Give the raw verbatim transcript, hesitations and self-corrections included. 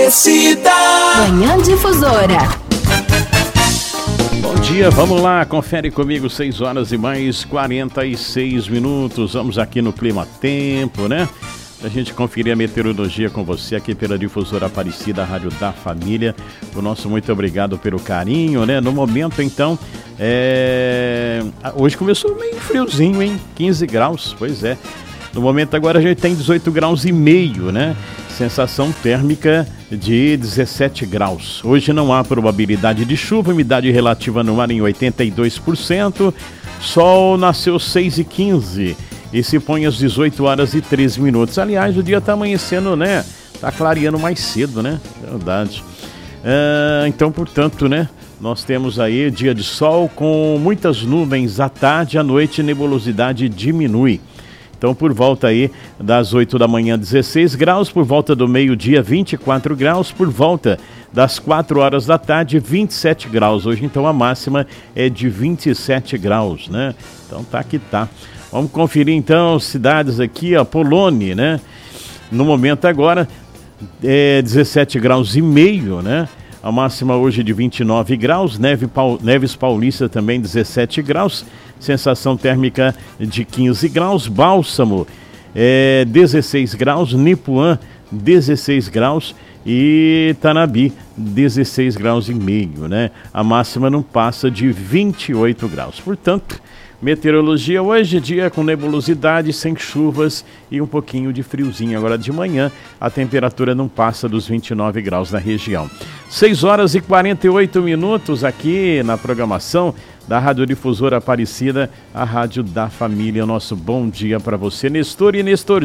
Aparecida. Manhã Difusora. Bom dia, vamos lá, confere comigo, seis horas e mais quarenta e seis minutos. Vamos aqui no Clima Tempo, né? Pra gente conferir a meteorologia com você aqui pela Difusora Aparecida, a Rádio da Família. O nosso muito obrigado pelo carinho, né? No momento, então, é... hoje começou meio friozinho, hein? quinze graus, pois é. No momento agora a gente tem dezoito graus e meio, né? Sensação térmica de dezessete graus. Hoje não há probabilidade de chuva, umidade relativa no ar em oitenta e dois por cento. Sol nasceu seis e quinze e se põe às dezoito horas e treze minutos. Aliás, o dia tá amanhecendo, né? Tá clareando mais cedo, né? Verdade. Ah, então, portanto, né? Nós temos aí dia de sol com muitas nuvens à tarde, à noite nebulosidade diminui. Então, por volta aí das oito da manhã, dezesseis graus, por volta do meio-dia, vinte e quatro graus, por volta das quatro horas da tarde, vinte e sete graus. Hoje, então, a máxima é de vinte e sete graus, né? Então, tá que tá. Vamos conferir, então, cidades aqui, a Polônia, né? No momento agora, é dezessete graus e meio, né? A máxima hoje de vinte e nove graus, Neve, Neves Paulista também dezessete graus, sensação térmica de quinze graus, Bálsamo é, dezesseis graus, Nipuã dezesseis graus e Tanabi dezesseis graus e meio, né? A máxima não passa de vinte e oito graus. Portanto, meteorologia hoje, dia com nebulosidade, sem chuvas e um pouquinho de friozinho. Agora de manhã a temperatura não passa dos vinte e nove graus na região. seis horas e quarenta e oito minutos aqui na programação da Rádio Difusora Aparecida, a Rádio da Família. Nosso bom dia para você, Nestor e Nestor.